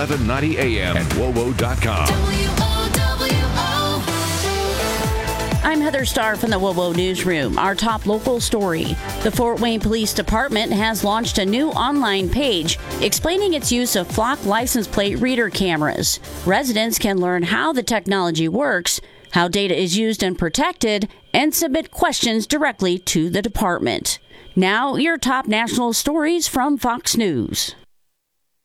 1190 AM and WOWO.com. I'm Heather Starr from the WOWO Newsroom. Our top local story. The Fort Wayne Police Department has launched a new online page explaining its use of Flock license plate reader cameras. Residents can learn how the technology works, how data is used and protected, and submit questions directly to the department. Now, your top national stories from Fox News.